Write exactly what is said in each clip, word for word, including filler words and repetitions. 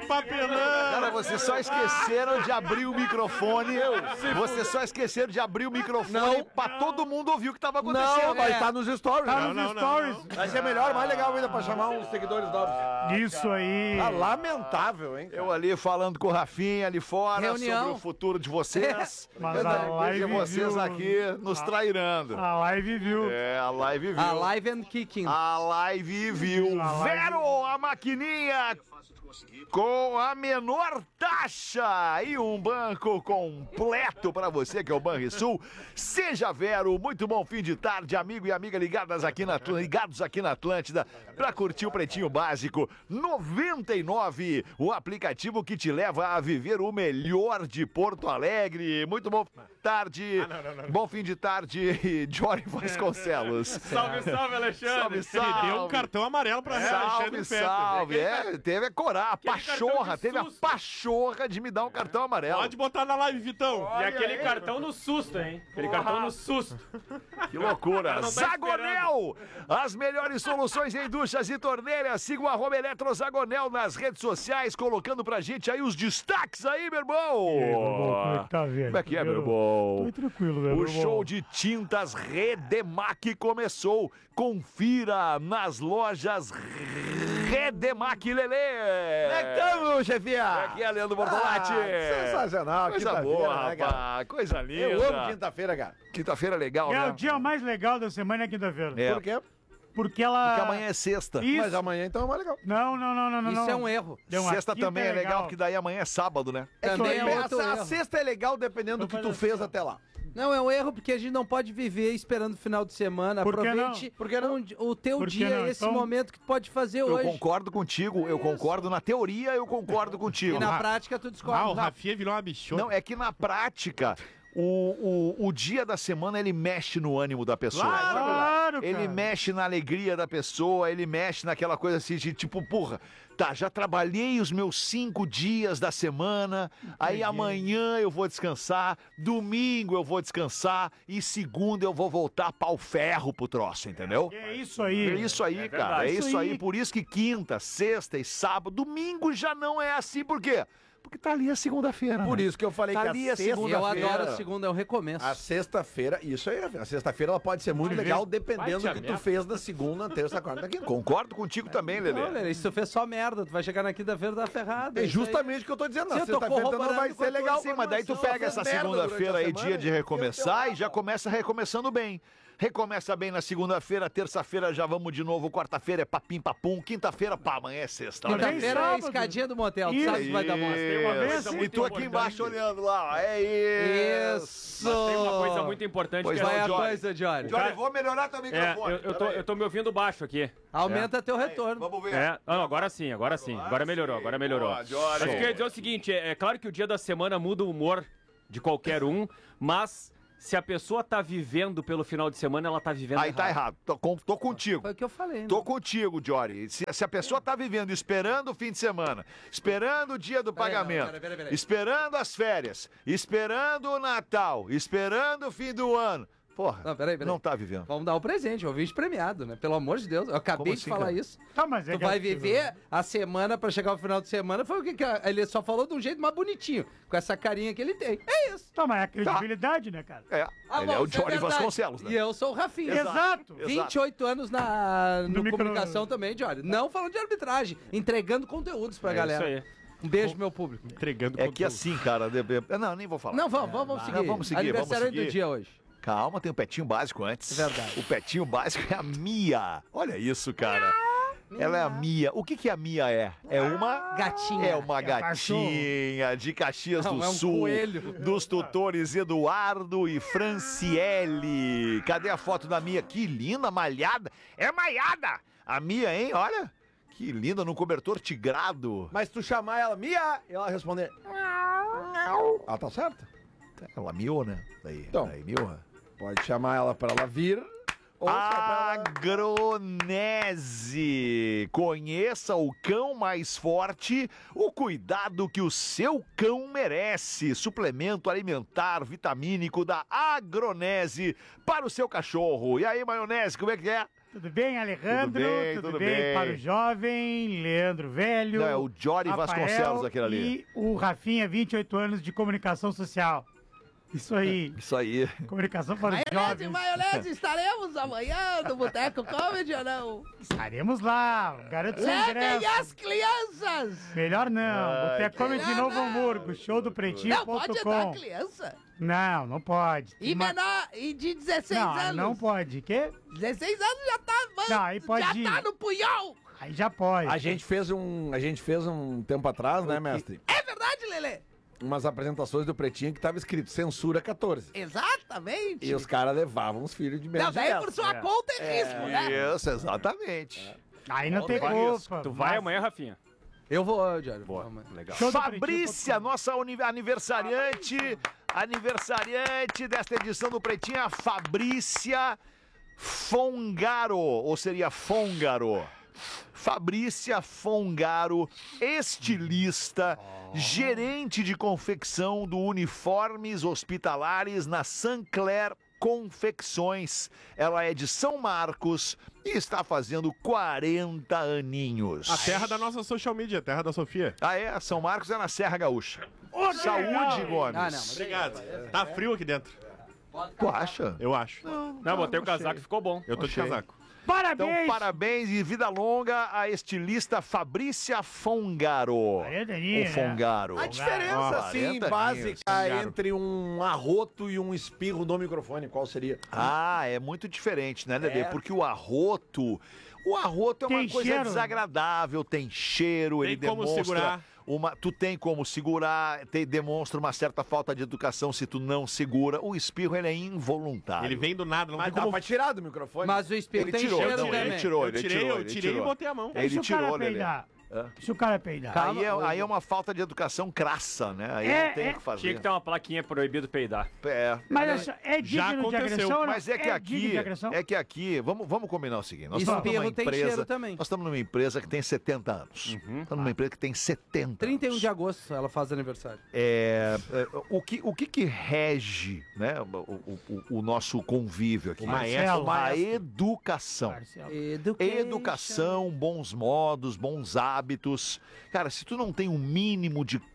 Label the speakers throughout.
Speaker 1: papelão.
Speaker 2: Cara, vocês só esqueceram de abrir o microfone. Vocês só esqueceram de abrir o microfone
Speaker 3: Não.
Speaker 2: pra todo mundo ouvir o que tava acontecendo.
Speaker 3: Não, vai
Speaker 4: É.
Speaker 3: estar nos stories.
Speaker 1: Não,
Speaker 3: Tá
Speaker 1: não,
Speaker 3: nos
Speaker 1: não,
Speaker 3: stories.
Speaker 1: não.
Speaker 3: Vai ser melhor, mais legal ainda pra chamar uns seguidores novos.
Speaker 5: Isso aí.
Speaker 3: Ah, lamentável, hein?
Speaker 2: Eu ali falando com o Rafinha ali fora
Speaker 4: Reunião.
Speaker 2: sobre o futuro de vocês.
Speaker 5: Mas
Speaker 2: Eu
Speaker 5: a
Speaker 2: vejo
Speaker 5: live
Speaker 2: vocês
Speaker 5: viu-
Speaker 2: aqui nos trairando.
Speaker 5: A live viu.
Speaker 2: É, a live viu.
Speaker 4: A live and kicking.
Speaker 2: A live viu.
Speaker 5: A live-
Speaker 2: Vero, a maquininha com a menor taxa e um banco completo para você que é o Banrisul. Seja Vero, muito bom fim de tarde, amigo e amiga ligadas aqui na, ligados aqui na Atlântida para curtir o Pretinho Básico noventa e nove, o aplicativo que te leva a viver o melhor de Porto Alegre. Muito bom fim de tarde, bom fim de tarde, Jory Vasconcelos.
Speaker 6: Salve, salve, Alexandre.
Speaker 2: Salve,
Speaker 1: Ele
Speaker 2: salve.
Speaker 1: deu um cartão amarelo pra
Speaker 2: Salve,
Speaker 1: Alexandre Fetter.
Speaker 2: salve. É, teve a coragem, a pachorra,
Speaker 6: cartão de
Speaker 2: teve a
Speaker 6: susto.
Speaker 2: pachorra de me dar um cartão amarelo.
Speaker 1: Pode botar na live, Vitão.
Speaker 6: E aquele cartão no susto, hein? Aquele cartão no susto.
Speaker 2: Que loucura.
Speaker 6: não tá
Speaker 2: Zagonel, as melhores soluções em duchas e torneiras. Siga o arroba Eletrozagonel nas redes sociais, colocando pra gente aí os destaques aí, meu irmão.
Speaker 5: E aí, meu irmão, como é que tá, velho?
Speaker 2: Como é que é, meu
Speaker 5: Tô
Speaker 2: irmão?
Speaker 5: tranquilo, velho.
Speaker 2: O
Speaker 5: meu irmão.
Speaker 2: show de tintas Redemac começou. Confira nas lojas Redemac, Lelê.
Speaker 3: Como é que estamos, chefia?
Speaker 2: Aqui é Leandro Bortolatti.
Speaker 3: Ah, sensacional,
Speaker 2: Coisa
Speaker 3: quinta-feira,
Speaker 2: boa,
Speaker 3: né, cara?
Speaker 2: rapaz. Coisa linda.
Speaker 3: Eu amo quinta-feira, cara.
Speaker 2: Quinta-feira é legal,
Speaker 5: É
Speaker 2: né?
Speaker 5: o dia mais legal da semana é quinta-feira.
Speaker 2: É.
Speaker 3: Por quê?
Speaker 5: Porque ela.
Speaker 2: Porque amanhã é sexta.
Speaker 5: Isso.
Speaker 3: Mas amanhã então é mais legal.
Speaker 5: Não, não, não, não, não.
Speaker 4: Isso
Speaker 5: não.
Speaker 4: é um erro.
Speaker 5: Deu uma
Speaker 2: Sexta
Speaker 5: quinta
Speaker 2: também é legal, porque daí amanhã é sábado, né?
Speaker 4: Também
Speaker 3: Só
Speaker 4: é
Speaker 3: que
Speaker 4: outro
Speaker 3: a, a
Speaker 4: erro.
Speaker 3: sexta é legal dependendo do que
Speaker 5: Vou
Speaker 3: tu
Speaker 5: fazer
Speaker 3: fez
Speaker 5: assim, ó.
Speaker 3: até lá.
Speaker 4: Não, é um erro porque a gente não pode viver esperando o final de semana.
Speaker 5: Por que
Speaker 4: Aproveite
Speaker 5: não?
Speaker 3: Por que não?
Speaker 4: onde- o teu
Speaker 5: Por que
Speaker 4: dia,
Speaker 5: não?
Speaker 4: esse
Speaker 5: Então-
Speaker 4: momento que tu pode fazer
Speaker 2: Eu
Speaker 4: hoje.
Speaker 2: concordo contigo, eu concordo na teoria, eu concordo contigo.
Speaker 4: E na
Speaker 1: Ah,
Speaker 4: prática tu
Speaker 1: Ah, o
Speaker 4: descobre.
Speaker 1: Rafinha virou uma bichona.
Speaker 2: Não, é que na prática, o, o, o dia da semana ele mexe no ânimo da pessoa.
Speaker 5: Claro, cara.
Speaker 2: Ele mexe na alegria da pessoa, ele mexe naquela coisa assim de tipo, porra, tá, já trabalhei os meus cinco dias da semana, aí amanhã eu vou descansar, domingo eu vou descansar e segunda eu vou voltar pau ferro pro troço, entendeu?
Speaker 5: É isso aí.
Speaker 2: É isso aí, cara, é
Speaker 5: Isso
Speaker 2: isso aí.
Speaker 5: aí.
Speaker 2: Por isso que quinta, sexta e sábado, domingo já não é assim, por quê? Porque tá ali a segunda-feira.
Speaker 3: Por
Speaker 2: né?
Speaker 3: isso que eu falei
Speaker 2: Tá
Speaker 3: que a
Speaker 2: ali a
Speaker 3: sexta-feira...
Speaker 4: Eu
Speaker 2: segunda-feira.
Speaker 4: adoro a segunda, é um recomeço.
Speaker 3: A sexta-feira, isso aí, a sexta-feira ela pode ser muito
Speaker 5: Vai ver.
Speaker 3: legal dependendo
Speaker 6: Vai
Speaker 3: do
Speaker 6: te
Speaker 3: que tu
Speaker 6: a
Speaker 3: fez na segunda, terça, quarta, quinta.
Speaker 2: Concordo contigo também, Lelê.
Speaker 4: Não, Lelê, se tu fez só merda, tu vai chegar na quinta-feira tá ferrado.
Speaker 3: É
Speaker 4: isso aí.
Speaker 3: justamente o que eu tô dizendo.
Speaker 4: Sim,
Speaker 3: Na
Speaker 4: eu tô
Speaker 3: sexta-feira então não vai
Speaker 4: corroborando
Speaker 3: ser
Speaker 4: com a
Speaker 3: legal.
Speaker 2: Sim, mas daí tu
Speaker 3: Só
Speaker 2: pega essa
Speaker 3: fez merda
Speaker 2: segunda-feira
Speaker 3: durante a
Speaker 2: aí, dia
Speaker 3: semana,
Speaker 2: de
Speaker 3: e
Speaker 2: recomeçar,
Speaker 3: eu
Speaker 2: e já começa recomeçando bem. Recomeça bem na segunda-feira, terça-feira já vamos de novo, quarta-feira é papim papum, quinta-feira, pá, amanhã é sexta. Olha aí.
Speaker 4: Quinta-feira é a
Speaker 5: sábado.
Speaker 4: escadinha do motel, tu
Speaker 5: Isso.
Speaker 4: sabe que vai dar bosta.
Speaker 6: Tem uma coisa
Speaker 2: Isso.
Speaker 6: muito
Speaker 2: E tu aqui
Speaker 6: importante.
Speaker 2: embaixo olhando lá, ó, é isso.
Speaker 4: Isso!
Speaker 6: Mas tem uma coisa muito importante
Speaker 2: Pois
Speaker 6: que
Speaker 2: não,
Speaker 4: Qual é a
Speaker 2: Jory.
Speaker 4: coisa, Jory?
Speaker 2: Jory, vou melhorar teu
Speaker 6: é,
Speaker 2: microfone.
Speaker 6: eu, eu, tô, eu tô me ouvindo baixo aqui.
Speaker 4: Aumenta teu retorno.
Speaker 2: Vamos ver.
Speaker 6: É, não, agora sim, agora sim. Agora melhorou, agora melhorou.
Speaker 2: Boa, Jory.
Speaker 6: Mas eu queria dizer o seguinte, é, é claro que o dia da semana muda o humor de qualquer um, mas se a pessoa tá vivendo pelo final de semana, ela tá vivendo
Speaker 2: Aí tá errado, tô, com- tô contigo.
Speaker 4: Foi o que eu falei, né?
Speaker 2: Tô contigo, Jory. Se, se a pessoa tá vivendo esperando o fim de semana, esperando o dia do
Speaker 4: Peraí, não,
Speaker 2: pagamento,
Speaker 4: peraí, peraí, peraí.
Speaker 2: esperando as férias, esperando o Natal, esperando o fim do ano. Porra,
Speaker 4: Não, peraí, peraí.
Speaker 2: não tá vivendo.
Speaker 4: Vamos dar o presente, o ouvinte premiado, né? Pelo amor de Deus, eu acabei
Speaker 2: Como
Speaker 4: de
Speaker 2: assim,
Speaker 4: falar
Speaker 2: cara?
Speaker 4: isso.
Speaker 5: Tá, mas é
Speaker 4: Tu
Speaker 5: que
Speaker 4: vai
Speaker 5: é-
Speaker 4: viver a semana pra chegar ao final de semana, foi o que, que a- ele só falou de um jeito mais bonitinho, com essa carinha que ele tem. É isso.
Speaker 5: Tá, mas é a credibilidade, né, cara?
Speaker 2: É,
Speaker 4: Ah,
Speaker 2: ele
Speaker 4: bom,
Speaker 2: é o
Speaker 4: isso é
Speaker 2: Jory
Speaker 4: verdade.
Speaker 2: Vasconcelos, né?
Speaker 4: E eu sou o Rafinha.
Speaker 5: Exato.
Speaker 4: vinte e oito anos na no,
Speaker 5: No micro-
Speaker 4: comunicação também, Jory. Não falando de arbitragem, entregando conteúdos pra
Speaker 6: É
Speaker 4: galera.
Speaker 6: isso aí.
Speaker 4: Um beijo, meu público.
Speaker 1: Entregando
Speaker 2: É que
Speaker 1: conteúdo.
Speaker 2: assim, cara... de- de- Não, nem vou falar.
Speaker 4: Não, vamos, vamos, vamos seguir.
Speaker 2: Não, vamos seguir,
Speaker 4: Aniversário
Speaker 2: vamos seguir.
Speaker 4: do dia hoje.
Speaker 2: Calma, tem um petinho básico antes.
Speaker 4: É verdade.
Speaker 2: O petinho básico é a Mia. Olha isso, cara. Ela é a Mia. O que que a Mia é? É uma...
Speaker 4: Gatinha.
Speaker 2: É uma
Speaker 5: É um
Speaker 2: gatinha de Caxias
Speaker 4: Não,
Speaker 2: do
Speaker 4: é um
Speaker 2: Sul,
Speaker 4: coelho.
Speaker 2: dos tutores Eduardo e Franciele. Cadê a foto da Mia? Que linda, malhada. É malhada! A Mia, hein? Olha. Que linda, no cobertor tigrado.
Speaker 3: Mas tu chamar ela, Mia, e ela responder... Ela tá certa.
Speaker 2: Ela miou, né? Daí,
Speaker 3: Então.
Speaker 2: daí miou.
Speaker 3: Pode chamar ela pra ela vir. Ou só pra ela...
Speaker 2: Agronese. Conheça o cão mais forte, o cuidado que o seu cão merece. Suplemento alimentar vitamínico da Agronese para o seu cachorro. E aí, maionese, como é que é?
Speaker 5: Tudo bem, Alejandro?
Speaker 2: Tudo bem, tudo bem.
Speaker 5: para o jovem, Leandro Velho.
Speaker 2: Não, é o Jory
Speaker 5: Rafael
Speaker 2: Vasconcelos, aquele ali.
Speaker 5: E o Rafinha, vinte e oito anos de comunicação social. Isso aí.
Speaker 2: Isso aí.
Speaker 5: Comunicação para os
Speaker 4: Maionese,
Speaker 5: jovens.
Speaker 4: maionese, estaremos amanhã no Boteco Comedy ou não?
Speaker 5: Estaremos lá. Garanto seu
Speaker 4: Levem
Speaker 5: ingresso.
Speaker 4: as crianças!
Speaker 5: Melhor não.
Speaker 2: Ai,
Speaker 5: Boteco Comedy de
Speaker 4: melhor
Speaker 5: Novo
Speaker 4: não.
Speaker 5: Hamburgo. Show do
Speaker 4: Não
Speaker 5: pretinho
Speaker 4: pode
Speaker 5: ponto
Speaker 4: entrar
Speaker 5: com.
Speaker 4: criança.
Speaker 5: Não, não pode.
Speaker 4: E
Speaker 5: Uma-
Speaker 4: menor, e de dezesseis
Speaker 5: Não,
Speaker 4: anos.
Speaker 5: não pode. Quê?
Speaker 4: dezesseis anos já tá, mano,
Speaker 5: Não, aí pode
Speaker 4: já
Speaker 5: ir.
Speaker 4: tá no punhol.
Speaker 5: Aí já pode.
Speaker 3: A gente fez um, a gente fez um tempo atrás, né, mestre?
Speaker 4: É verdade, Lelê?
Speaker 3: Umas apresentações do Pretinho que tava escrito censura catorze.
Speaker 4: Exatamente.
Speaker 3: E os caras levavam os filhos de menos
Speaker 4: Não,
Speaker 3: de
Speaker 4: daí
Speaker 3: dez.
Speaker 4: por sua conta é risco, né?
Speaker 2: Isso, exatamente.
Speaker 5: Aí não tem
Speaker 6: vai,
Speaker 5: culpa.
Speaker 6: Tu vai
Speaker 5: mas-
Speaker 6: amanhã, Rafinha?
Speaker 4: Eu vou, Diário.
Speaker 6: Boa, legal.
Speaker 5: Show do
Speaker 2: Fabrícia, nossa uni- aniversariante, aniversariante desta edição do Pretinho, a Fabrícia Fongaro, ou seria Fongaro. Fabrícia Fongaro, estilista, gerente de confecção do uniformes hospitalares na Sancler Confecções. Ela é de São Marcos e está fazendo quarenta aninhos.
Speaker 1: A terra da nossa social media, a terra da Sofia.
Speaker 2: Ah, é? São Marcos é na Serra Gaúcha.
Speaker 5: Ô,
Speaker 2: Saúde,
Speaker 5: legal.
Speaker 2: Gomes.
Speaker 4: Ah, não, mas-
Speaker 1: Obrigado. Tá frio aqui dentro.
Speaker 2: Tu acha?
Speaker 1: Eu acho.
Speaker 6: Não, botei o casaco e ficou bom.
Speaker 1: Eu tô de
Speaker 2: Achei.
Speaker 1: casaco.
Speaker 2: Então,
Speaker 5: Parabéns.
Speaker 2: parabéns e vida longa à estilista Fabrícia Fongaro.
Speaker 5: quarenta aninhos,
Speaker 2: O Fongaro.
Speaker 3: A diferença,
Speaker 2: Ó,
Speaker 3: assim,
Speaker 2: quarenta
Speaker 3: básica
Speaker 1: Fongaro.
Speaker 3: entre um arroto e um espirro no microfone, qual seria?
Speaker 2: Ah, é muito diferente, né, Dedê?
Speaker 3: É.
Speaker 2: Porque o arroto... O arroto é uma
Speaker 5: Tem
Speaker 2: coisa
Speaker 5: cheiro.
Speaker 2: desagradável, tem cheiro,
Speaker 1: Tem
Speaker 2: ele
Speaker 1: como
Speaker 2: demonstra...
Speaker 1: segurar.
Speaker 2: Uma, tu tem como segurar, te, demonstra uma certa falta de educação se tu não segura. O espirro, ele é involuntário.
Speaker 1: Ele vem do nada, não
Speaker 3: Mas
Speaker 1: tem
Speaker 3: dá
Speaker 1: como...
Speaker 3: pra tirar do microfone?
Speaker 4: Mas o espirro
Speaker 2: Ele
Speaker 4: tem
Speaker 2: tirou,
Speaker 4: cheiro
Speaker 2: não,
Speaker 4: também.
Speaker 2: ele tirou,
Speaker 1: Eu
Speaker 2: ele
Speaker 1: tirei,
Speaker 2: tirou,
Speaker 1: eu
Speaker 2: ele
Speaker 1: tirei
Speaker 2: tirou.
Speaker 1: e botei a mão.
Speaker 5: E
Speaker 2: Ele
Speaker 5: se o
Speaker 2: tirou,
Speaker 5: cara
Speaker 2: Lelê.
Speaker 5: peidar?
Speaker 2: Hã?
Speaker 5: Se o cara peidar?
Speaker 4: Calma.
Speaker 2: Aí é, aí é uma falta de educação crassa, né? Aí
Speaker 5: É,
Speaker 2: não tem
Speaker 5: é.
Speaker 2: o que fazer.
Speaker 6: Tinha que ter uma plaquinha proibido peidar.
Speaker 2: É.
Speaker 5: Mas é, só- é
Speaker 1: Já
Speaker 5: digno de
Speaker 1: aconteceu.
Speaker 5: agressão ou não?
Speaker 2: Mas é que
Speaker 5: digno
Speaker 2: aqui,
Speaker 5: de agressão?
Speaker 2: é que aqui, vamos, vamos combinar o seguinte, nós estamos
Speaker 4: Espirro
Speaker 2: numa
Speaker 4: tem
Speaker 2: empresa,
Speaker 4: cheiro também.
Speaker 2: nós estamos numa empresa que tem setenta anos. Estamos numa empresa que tem setenta
Speaker 4: trinta e um
Speaker 2: anos.
Speaker 4: de agosto ela faz aniversário.
Speaker 2: É, é, o, que, o que que rege, né, o, o- o- o nosso convívio aqui?
Speaker 1: O maestro.
Speaker 2: Uma educação.
Speaker 5: Marcelo.
Speaker 4: Education.
Speaker 2: Educação, bons modos, bons hábitos. Cara, se tu não tem um mínimo de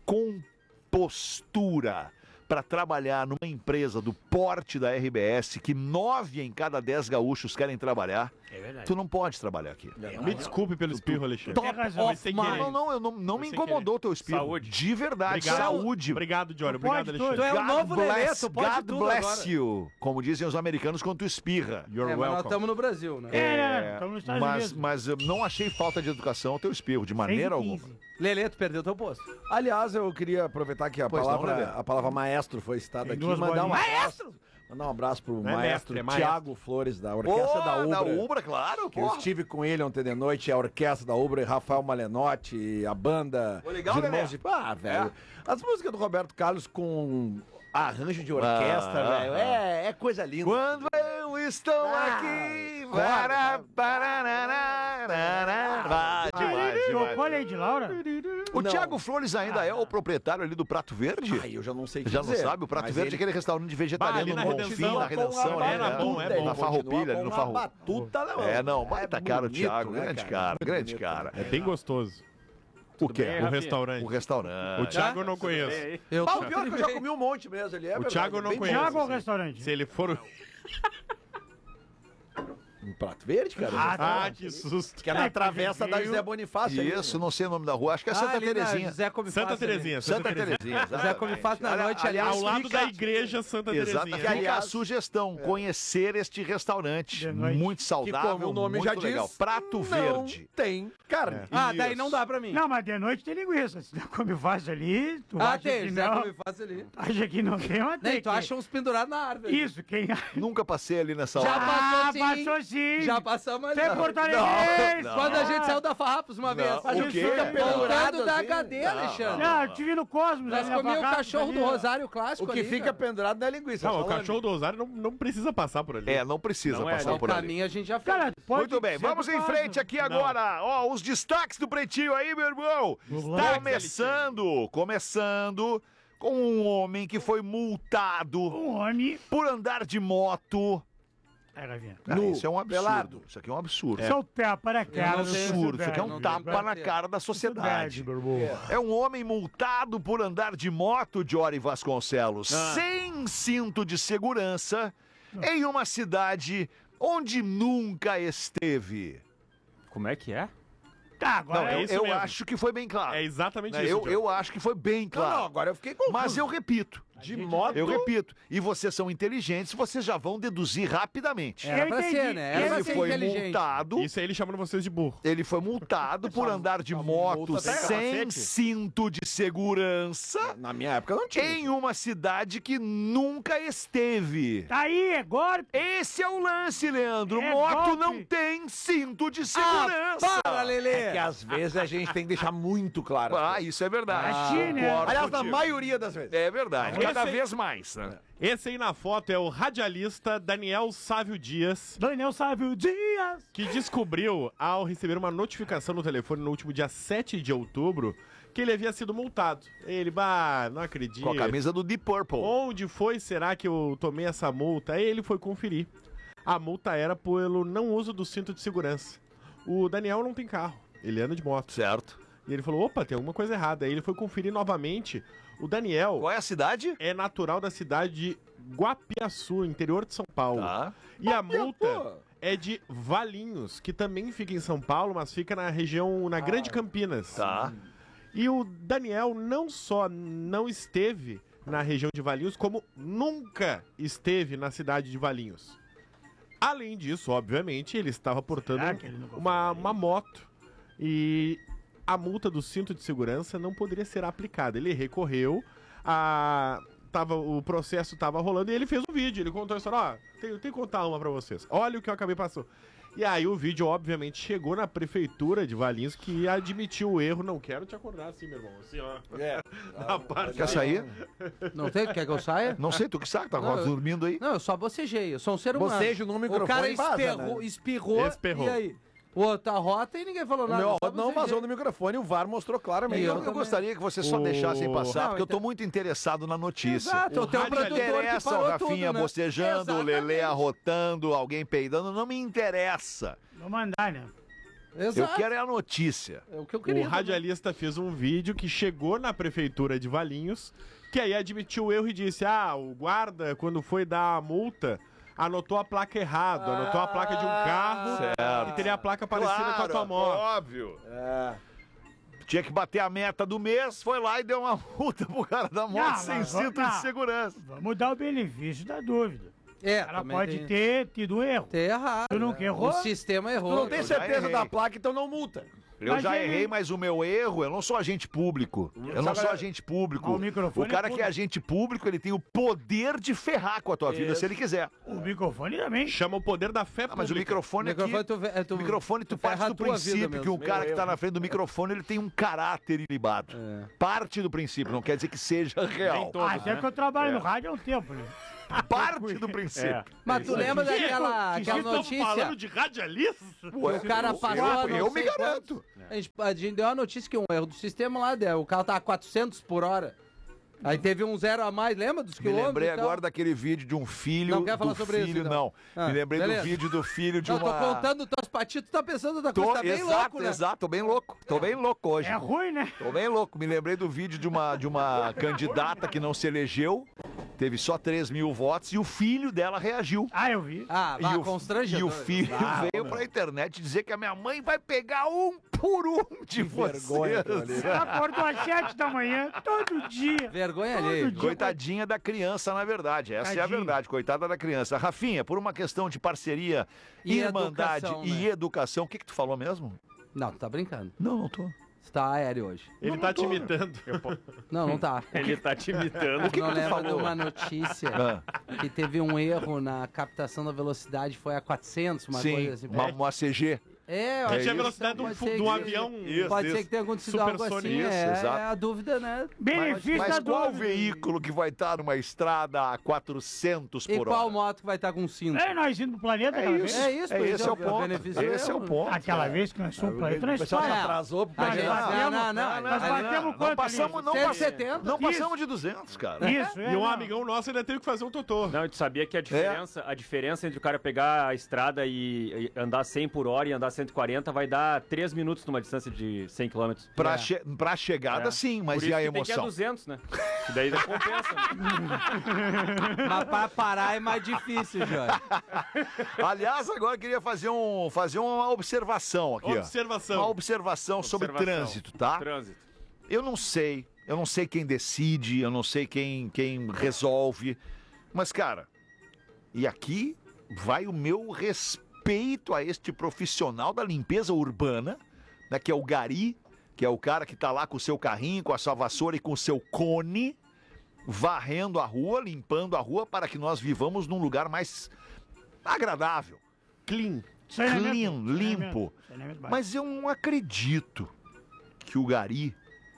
Speaker 2: compostura para trabalhar numa empresa do porte da R B S, que nove em cada dez gaúchos querem trabalhar,
Speaker 5: É verdade.
Speaker 2: tu não pode trabalhar aqui.
Speaker 1: Me desculpe pelo espirro, Alexandre.
Speaker 5: Tem razão.
Speaker 1: Foi sem querer.
Speaker 2: Não, não, eu não, não
Speaker 1: Foi
Speaker 2: me
Speaker 1: sem
Speaker 2: incomodou o teu espírito.
Speaker 6: Saúde.
Speaker 2: De verdade,
Speaker 1: Obrigado.
Speaker 2: saúde.
Speaker 1: Obrigado, Diório.
Speaker 5: Tu pode
Speaker 1: Obrigado,
Speaker 5: tudo.
Speaker 1: Alexandre.
Speaker 4: Tu é o novo Lelê,
Speaker 2: bless,
Speaker 4: tu pode
Speaker 2: God
Speaker 4: tudo
Speaker 2: bless
Speaker 4: agora.
Speaker 2: you, como dizem os americanos quando tu espirra.
Speaker 1: You're
Speaker 4: É, mas nós
Speaker 1: welcome.
Speaker 4: estamos no Brasil, né?
Speaker 5: É, né? Estamos nos Estados
Speaker 2: mas,
Speaker 5: Unidos.
Speaker 2: mas eu não achei falta de educação ao teu espirro, de maneira
Speaker 5: seis e
Speaker 2: alguma.
Speaker 5: quinze.
Speaker 4: Lelê, tu perdeu teu posto.
Speaker 3: Aliás, eu queria aproveitar que a
Speaker 2: Pois não,
Speaker 3: palavra,
Speaker 2: Lelê.
Speaker 3: a palavra maestro foi citada
Speaker 5: Tem
Speaker 3: aqui
Speaker 5: duas
Speaker 3: e mandar um
Speaker 5: bolinhas.
Speaker 3: abraço, mandar um abraço pro
Speaker 1: Não é
Speaker 3: maestro
Speaker 1: mestre, é maestro.
Speaker 3: Tiago Flores, da Orquestra
Speaker 2: Pô,
Speaker 3: da Ubra.
Speaker 2: da Ubra, claro.
Speaker 3: Que eu
Speaker 2: pô.
Speaker 3: estive com ele ontem de noite, a Orquestra da Ubra, e Rafael Malenotti, a banda.
Speaker 2: Pô, legal,
Speaker 3: os irmãos
Speaker 2: Lelé.
Speaker 3: de... Ah, velho. As músicas do Roberto Carlos com arranjo de orquestra,
Speaker 2: Ah,
Speaker 3: velho.
Speaker 2: ah,
Speaker 3: É, é coisa linda.
Speaker 2: Quando eu estou
Speaker 3: Ah,
Speaker 2: aqui.
Speaker 3: claro.
Speaker 2: Para, pararararara. Vai, demais, demais.
Speaker 5: Tocou a Lady Laura?
Speaker 2: O
Speaker 3: Não.
Speaker 2: Tiago Flores ainda é o proprietário ali do Prato Verde?
Speaker 3: Ai, eu já não sei te
Speaker 2: Já não
Speaker 3: dizer,
Speaker 2: sabe? O Prato
Speaker 3: mas
Speaker 2: Verde
Speaker 3: ele
Speaker 2: é aquele restaurante vegetariano
Speaker 1: Bah, ali na
Speaker 2: no
Speaker 1: Redenção,
Speaker 2: Bonfim, na Redenção,
Speaker 3: com
Speaker 2: ali,
Speaker 1: é
Speaker 2: né?
Speaker 1: bom, é bom.
Speaker 2: Na Farroupilha, ali no Farroupilha.
Speaker 3: Batuta, né, mano?
Speaker 2: É, não, baita
Speaker 3: É
Speaker 2: cara o
Speaker 3: bonito,
Speaker 2: Thiago,
Speaker 3: né,
Speaker 2: grande
Speaker 3: cara?
Speaker 2: cara,
Speaker 3: Muito
Speaker 2: grande
Speaker 3: bonito,
Speaker 2: cara.
Speaker 1: É bem gostoso.
Speaker 2: O quê?
Speaker 6: bem,
Speaker 1: O
Speaker 6: Rafinha?
Speaker 1: restaurante.
Speaker 2: O restaurante.
Speaker 1: O Thiago eu não conheço.
Speaker 4: Eu
Speaker 3: Ah,
Speaker 4: tô
Speaker 3: o pior é que eu já comi um monte mesmo, ele é
Speaker 1: O
Speaker 3: verdade,
Speaker 1: Thiago eu não
Speaker 3: bem
Speaker 1: conheço.
Speaker 5: Thiago ou
Speaker 1: assim.
Speaker 5: restaurante?
Speaker 1: Se ele for...
Speaker 3: Um prato verde, cara?
Speaker 5: Ah, tá.
Speaker 1: Ah, que susto.
Speaker 3: Que é na
Speaker 5: É, que
Speaker 3: travessa da
Speaker 5: veio-
Speaker 3: José Bonifácio. ali,
Speaker 2: Isso,
Speaker 3: né?
Speaker 2: não sei o nome da rua, acho que é
Speaker 4: Ah,
Speaker 2: Santa
Speaker 4: ali na
Speaker 2: Terezinha.
Speaker 4: José Come
Speaker 1: Santa
Speaker 4: Fácil ali.
Speaker 1: Terezinha.
Speaker 2: Santa Terezinha,
Speaker 4: José Come Fácil na
Speaker 2: Ali-
Speaker 4: noite ali.
Speaker 2: aliás,
Speaker 1: Ao lado
Speaker 2: fica-
Speaker 1: da igreja Santa
Speaker 2: Exato,
Speaker 1: Terezinha.
Speaker 2: fica
Speaker 3: aliás-
Speaker 2: a sugestão, conhecer este restaurante.
Speaker 5: De noite.
Speaker 2: Muito
Speaker 3: Que
Speaker 2: saudável,
Speaker 3: como o nome
Speaker 2: muito
Speaker 3: já
Speaker 2: legal.
Speaker 3: diz,
Speaker 2: Prato
Speaker 3: não
Speaker 2: Verde.
Speaker 3: tem carne.
Speaker 4: Ah, daí
Speaker 2: Isso.
Speaker 4: não dá pra mim.
Speaker 5: Não, mas de noite tem linguiça. Se não come fácil ali, tu
Speaker 4: Ah,
Speaker 5: acha
Speaker 4: tem,
Speaker 5: que
Speaker 4: José
Speaker 5: não.
Speaker 4: Come Fácil ali.
Speaker 5: Acha que não tem, mas
Speaker 4: Nem,
Speaker 5: tem.
Speaker 4: tu
Speaker 5: que-
Speaker 4: acha uns pendurados na árvore.
Speaker 5: Isso, quem...
Speaker 2: Nunca passei ali nessa
Speaker 4: Já
Speaker 2: hora.
Speaker 5: Ah,
Speaker 4: passou sim.
Speaker 5: passou sim.
Speaker 4: Já passamos ali.
Speaker 5: Tem Porto Alegre.
Speaker 2: não.
Speaker 4: Quando a gente saiu da Farrapos uma vez.
Speaker 2: Não,
Speaker 4: A
Speaker 2: o
Speaker 4: gente
Speaker 2: quê?
Speaker 4: fica
Speaker 2: Não.
Speaker 4: voltando da
Speaker 3: assim?
Speaker 4: cadeia,
Speaker 2: Não,
Speaker 4: Alexandre.
Speaker 5: Não, eu te vi no Cosmos.
Speaker 4: Nós
Speaker 5: ali na
Speaker 4: comíamos o
Speaker 5: Farrapos,
Speaker 4: cachorro
Speaker 5: ali,
Speaker 4: do
Speaker 5: ó.
Speaker 4: Rosário Clássico
Speaker 3: O que
Speaker 4: ali,
Speaker 3: fica
Speaker 4: cara.
Speaker 3: pendurado não é linguiça.
Speaker 1: Não,
Speaker 3: só
Speaker 1: o
Speaker 3: falando.
Speaker 1: cachorro do Osário não, não precisa passar por ali.
Speaker 2: É, não precisa
Speaker 6: Não é,
Speaker 2: passar
Speaker 6: não,
Speaker 4: O
Speaker 2: por ali.
Speaker 4: caminho a gente já fez.
Speaker 5: Cara, pode
Speaker 2: Muito bem,
Speaker 5: ser
Speaker 2: vamos
Speaker 5: do
Speaker 2: em
Speaker 5: Cosmos.
Speaker 2: frente aqui agora. Ó, os destaques do Pretinho aí, meu irmão.
Speaker 5: Destaques,
Speaker 2: Começando, começando com um homem que foi multado
Speaker 5: Um homem
Speaker 2: por andar de moto
Speaker 5: É, Ravinha.
Speaker 2: Ah,
Speaker 3: Nu,
Speaker 2: isso é um absurdo.
Speaker 3: pelado.
Speaker 2: Isso aqui é um absurdo.
Speaker 5: Isso é o tapa na
Speaker 2: É
Speaker 5: cara.
Speaker 2: um
Speaker 5: da
Speaker 2: absurdo.
Speaker 5: sociedade.
Speaker 2: Isso aqui é um
Speaker 4: Não
Speaker 2: tapa
Speaker 4: tem
Speaker 2: na
Speaker 4: pra
Speaker 2: cara da sociedade.
Speaker 5: Sociedade, meu irmão.
Speaker 2: É um homem multado por andar de moto, Jory Vasconcelos,
Speaker 6: Ah.
Speaker 2: sem cinto de segurança, em uma cidade onde nunca esteve.
Speaker 6: Como é que é?
Speaker 5: Tá, agora
Speaker 1: Não, é
Speaker 2: Eu,
Speaker 1: isso
Speaker 2: eu
Speaker 1: mesmo.
Speaker 2: acho que foi bem claro.
Speaker 1: É exatamente
Speaker 2: Né,
Speaker 1: isso.
Speaker 2: eu,
Speaker 1: Diogo.
Speaker 2: eu acho que foi bem
Speaker 3: Não, não,
Speaker 2: claro.
Speaker 3: agora eu fiquei confuso.
Speaker 2: Mas eu repito.
Speaker 3: De moto.
Speaker 2: Eu repito. E vocês são inteligentes, vocês já vão deduzir rapidamente.
Speaker 4: Era
Speaker 5: Eu
Speaker 4: pra
Speaker 5: entendi.
Speaker 4: ser, né? Era pra
Speaker 2: Ele
Speaker 4: ser
Speaker 2: foi
Speaker 4: inteligente.
Speaker 2: multado.
Speaker 1: Isso aí ele chamando vocês de burro.
Speaker 2: Ele foi multado por andar de moto
Speaker 3: multa tem
Speaker 2: sem
Speaker 3: capacete?
Speaker 2: cinto de segurança
Speaker 3: Na minha época não tinha.
Speaker 2: em uma cidade que nunca esteve.
Speaker 5: Tá aí, é golpe.
Speaker 2: Esse é o lance, Leandro.
Speaker 5: É
Speaker 2: Moto
Speaker 5: golpe.
Speaker 2: não tem cinto de segurança.
Speaker 4: Para, Lelê!
Speaker 3: É que às vezes a gente tem que deixar muito claro. as
Speaker 2: Ah,
Speaker 3: coisas.
Speaker 2: isso é verdade.
Speaker 5: Achei, né?
Speaker 2: Concordo
Speaker 3: Aliás, na
Speaker 2: contigo.
Speaker 3: maioria das vezes.
Speaker 2: É verdade.
Speaker 1: Esse
Speaker 2: Cada
Speaker 1: aí-
Speaker 2: vez mais. Né?
Speaker 1: Esse aí na foto é o radialista Daniel Sávio Dias,
Speaker 5: Daniel Sávio Dias.
Speaker 1: que descobriu, ao receber uma notificação no telefone no último dia sete de outubro, que ele havia sido multado. Ele, bah, não acredito.
Speaker 2: Com a camisa do Deep Purple.
Speaker 1: Onde foi, será que eu tomei essa multa? Aí ele foi conferir. A multa era pelo não uso do cinto de segurança. O Daniel não tem carro, ele anda de moto.
Speaker 2: Certo.
Speaker 1: E ele falou, opa, tem alguma coisa errada. Aí ele foi conferir novamente. O Daniel
Speaker 2: Qual é a cidade?
Speaker 1: é natural da cidade de Guapiaçu, interior de São Paulo.
Speaker 2: Tá.
Speaker 1: E a multa é de Valinhos, que também fica em São Paulo, mas fica na região, na Grande Campinas.
Speaker 2: Tá.
Speaker 1: E o Daniel não só não esteve na região de Valinhos, como nunca esteve na cidade de Valinhos. Além disso, obviamente, ele estava portando
Speaker 5: Será que ele nunca
Speaker 1: uma,
Speaker 5: foi?
Speaker 1: uma moto e a multa do cinto de segurança não poderia ser aplicada. Ele recorreu, a, tava, o processo estava rolando e ele fez um vídeo. Ele contou a história, ó, tenho, tenho que contar uma pra vocês. Olha o que eu acabei passando. E aí o vídeo, obviamente, chegou na prefeitura de Valinhos, que admitiu o erro. Não quero te acordar assim, meu irmão. Assim, ó.
Speaker 3: É.
Speaker 1: Na parte
Speaker 2: Quer sair?
Speaker 4: Não tem? Quer que eu saia?
Speaker 2: Não sei, tu que sabe, tá
Speaker 4: Não, eu-
Speaker 2: dormindo aí.
Speaker 4: Não, eu só bocejei. Eu sou um ser humano.
Speaker 3: Bocejo no microfone
Speaker 4: O cara
Speaker 3: e vaza,
Speaker 4: esperrou,
Speaker 3: né?
Speaker 4: espirrou,
Speaker 1: Espirrou.
Speaker 4: e aí? O outro arrota e ninguém falou
Speaker 3: O
Speaker 4: nada.
Speaker 3: meu
Speaker 4: só
Speaker 3: áudio não
Speaker 4: bocejei.
Speaker 3: vazou no microfone, o V A R mostrou claramente.
Speaker 4: E
Speaker 2: Eu,
Speaker 4: eu
Speaker 2: eu
Speaker 4: também.
Speaker 2: gostaria que você só
Speaker 1: O-
Speaker 2: deixasse passar,
Speaker 4: Não,
Speaker 2: porque eu tô
Speaker 4: então-
Speaker 2: muito interessado na notícia.
Speaker 4: Exato,
Speaker 1: O
Speaker 4: eu tenho um
Speaker 1: rádio
Speaker 4: produtor que
Speaker 2: Interessa o
Speaker 4: parou
Speaker 2: Rafinha
Speaker 4: tudo, né?
Speaker 2: bocejando, o Lelê
Speaker 4: Exatamente.
Speaker 2: arrotando, alguém peidando, não me interessa.
Speaker 5: Vou mandar, né?
Speaker 4: Exato.
Speaker 2: Eu quero é a notícia.
Speaker 4: É o que eu
Speaker 1: O
Speaker 4: queria.
Speaker 1: radialista fez um vídeo que chegou na prefeitura de Valinhos, que aí admitiu o erro e disse: ah, o guarda, quando foi dar a multa, anotou a placa errado, anotou a placa de um carro
Speaker 2: Certo.
Speaker 1: e teria a placa parecida com a tua moto.
Speaker 2: óbvio.
Speaker 3: É.
Speaker 2: Tinha que bater a meta do mês, foi lá e deu uma multa pro cara da moto
Speaker 5: Não,
Speaker 2: sem
Speaker 5: mas
Speaker 2: cinto
Speaker 5: vamos-
Speaker 2: de segurança.
Speaker 5: Vamos dar o benefício da dúvida.
Speaker 4: É,
Speaker 5: O cara
Speaker 4: também
Speaker 5: pode
Speaker 4: tem-
Speaker 5: ter tido erro.
Speaker 4: ter errado.
Speaker 5: Tu não
Speaker 4: né?
Speaker 5: que errou?
Speaker 4: O sistema errou.
Speaker 3: Tu não tem
Speaker 2: eu já
Speaker 3: certeza
Speaker 2: errei.
Speaker 3: da placa, então não multa.
Speaker 2: Eu
Speaker 5: Mas
Speaker 2: já
Speaker 5: ele-
Speaker 2: errei, mas o meu erro, eu não sou agente público. Eu não sou agente público.
Speaker 5: Mas o microfone
Speaker 2: O cara
Speaker 5: é
Speaker 2: que é
Speaker 5: público.
Speaker 2: agente público, ele tem o poder de ferrar com a tua vida, se ele quiser.
Speaker 5: O microfone também.
Speaker 1: Chama o poder da fé
Speaker 2: Ah, mas o
Speaker 1: pública.
Speaker 2: microfone aqui...
Speaker 4: microfone tu, ve- é, tu,
Speaker 2: O microfone, tu,
Speaker 4: tu
Speaker 2: parte
Speaker 4: ferra
Speaker 2: do
Speaker 4: a tua vida
Speaker 2: princípio que
Speaker 4: mesmo.
Speaker 2: o cara que tá na frente do microfone, ele tem um caráter ilibado.
Speaker 4: É.
Speaker 2: Parte do princípio, não quer dizer que seja real.
Speaker 1: todos,
Speaker 5: Ah, até que eu trabalho no rádio há um tempo, né?
Speaker 2: Parte do princípio.
Speaker 4: Mas tu lembra
Speaker 1: Que-
Speaker 4: daquela
Speaker 1: que
Speaker 4: aquela
Speaker 1: estão
Speaker 4: notícia?
Speaker 1: falando de radialista?
Speaker 2: Ué,
Speaker 4: O cara
Speaker 2: eu-
Speaker 4: passou,
Speaker 2: eu,
Speaker 4: não
Speaker 2: eu
Speaker 4: sei
Speaker 2: me
Speaker 4: quantos.
Speaker 2: garanto.
Speaker 4: A gente, a gente deu uma notícia que um erro do sistema lá, deu, o carro tava quatrocentos por hora. Aí teve um zero a mais, lembra dos
Speaker 2: Me
Speaker 4: quilômetros?
Speaker 2: lembrei
Speaker 4: e tal?
Speaker 2: agora daquele vídeo de um filho.
Speaker 4: Não quer falar
Speaker 2: do
Speaker 4: sobre isso,
Speaker 2: filho,
Speaker 4: então.
Speaker 2: não.
Speaker 4: Ah,
Speaker 2: Me lembrei
Speaker 4: beleza.
Speaker 2: do vídeo do filho de
Speaker 4: Não,
Speaker 2: uma.
Speaker 4: tô contando tuas patitas, tu tá pensando outra
Speaker 2: Tô,
Speaker 4: coisa, tá bem
Speaker 2: exato,
Speaker 4: louco, né?
Speaker 2: exato, tô bem louco. Tô bem louco hoje.
Speaker 5: É ruim, né?
Speaker 2: Tô bem louco. Me lembrei do vídeo de uma, de uma candidata que não se elegeu, teve só três mil votos e o filho dela reagiu.
Speaker 5: Ah, eu vi.
Speaker 4: Ah,
Speaker 2: E
Speaker 4: vá,
Speaker 2: o,
Speaker 4: constrangedor.
Speaker 2: e o filho
Speaker 3: Ah,
Speaker 2: veio pra internet dizer que a minha mãe vai pegar um por um de vocês.
Speaker 3: vergonha aquilo ali.
Speaker 5: Ela acordou às sete da manhã, todo dia.
Speaker 4: Vergonha
Speaker 5: Todo
Speaker 4: ali.
Speaker 5: dia.
Speaker 2: Coitadinha da criança, na verdade. Essa é a
Speaker 5: Tadinho.
Speaker 2: verdade, coitada da criança. Rafinha, por uma questão de parceria,
Speaker 4: E
Speaker 2: irmandade
Speaker 4: educação,
Speaker 2: e
Speaker 4: né?
Speaker 2: educação, o que que tu falou mesmo?
Speaker 4: Não, tu tá brincando.
Speaker 2: Não, não tô.
Speaker 4: Você tá aéreo hoje.
Speaker 1: Ele tá te imitando.
Speaker 4: Não, não tá.
Speaker 6: Ele tá te imitando.
Speaker 4: Tu não
Speaker 2: que tu
Speaker 4: lembra
Speaker 2: falou?
Speaker 4: de uma notícia
Speaker 2: Ah,
Speaker 4: que teve um erro na captação da velocidade, foi a quatrocentos, uma
Speaker 2: sim,
Speaker 4: coisa assim.
Speaker 2: uma, uma C G.
Speaker 4: É,
Speaker 1: A gente tinha a
Speaker 2: isso.
Speaker 1: velocidade de um,
Speaker 4: Pode
Speaker 1: fu-
Speaker 4: ser
Speaker 1: de um
Speaker 4: que-
Speaker 1: avião.
Speaker 2: Isso,
Speaker 4: Pode
Speaker 2: isso.
Speaker 4: ser que tenha acontecido algo assim.
Speaker 1: Supersônico,
Speaker 2: isso,
Speaker 4: É,
Speaker 2: exato.
Speaker 4: é a dúvida, né?
Speaker 5: Benefício
Speaker 2: Mas
Speaker 5: da
Speaker 2: qual
Speaker 5: dúvida.
Speaker 2: veículo que vai estar numa estrada a quatrocentos
Speaker 4: E
Speaker 2: por
Speaker 4: qual
Speaker 2: hora?
Speaker 4: moto que vai estar com cinto?
Speaker 5: É, nós indo pro planeta
Speaker 2: É
Speaker 5: aquela
Speaker 2: isso.
Speaker 5: vez.
Speaker 4: É isso,
Speaker 2: É
Speaker 4: pois
Speaker 2: esse é o
Speaker 4: o
Speaker 2: ponto.
Speaker 4: benefício
Speaker 2: Esse é o
Speaker 4: mesmo.
Speaker 2: ponto.
Speaker 5: Aquela vez que nós fomos pro planeta,
Speaker 3: O
Speaker 5: nós
Speaker 3: pessoal se
Speaker 4: É.
Speaker 3: atrasou por
Speaker 4: A
Speaker 3: causa
Speaker 4: gente-
Speaker 3: da-
Speaker 4: não, não, não.
Speaker 5: Nós
Speaker 4: Nós
Speaker 5: batemos
Speaker 2: Não
Speaker 5: quanto
Speaker 2: passamos,
Speaker 5: ali?
Speaker 2: não,
Speaker 4: cento e
Speaker 2: passamos,
Speaker 4: setenta?
Speaker 2: não
Speaker 5: Isso.
Speaker 2: passamos de duzentos, cara.
Speaker 5: Isso, é.
Speaker 1: E um
Speaker 5: não.
Speaker 1: amigão nosso ainda teve que fazer um totô.
Speaker 6: Não, tu sabia que a diferença, a diferença entre o cara pegar a estrada e, e andar cem por hora e andar cento e quarenta vai dar três minutos numa distância de cem quilômetros.
Speaker 2: Pra,
Speaker 4: É.
Speaker 2: che pra chegada,
Speaker 6: É.
Speaker 2: sim, mas
Speaker 6: Por
Speaker 2: e
Speaker 6: isso
Speaker 2: a
Speaker 6: que tem que é
Speaker 2: emoção?
Speaker 6: duzentos, né? E daí compensa. Né?
Speaker 4: Mas pra parar é mais difícil, Jorge.
Speaker 2: Aliás, agora eu queria fazer, um, fazer uma observação aqui, ó.
Speaker 1: Observação.
Speaker 2: Uma observação sobre
Speaker 6: Observação.
Speaker 2: trânsito, tá?
Speaker 6: Trânsito.
Speaker 2: Eu não sei, eu não sei quem decide, eu não sei quem, quem resolve, mas, cara, e aqui vai o meu respeito a este profissional da limpeza urbana, né, que é o gari, que é o cara que tá lá com o seu carrinho, com a sua vassoura e com o seu cone, varrendo a rua, limpando a rua para que nós vivamos num lugar mais agradável,
Speaker 1: Clean.
Speaker 5: Saneamento.
Speaker 2: clean,
Speaker 5: Saneamento.
Speaker 2: limpo.
Speaker 5: Saneamento básico.
Speaker 2: Mas eu não acredito que o gari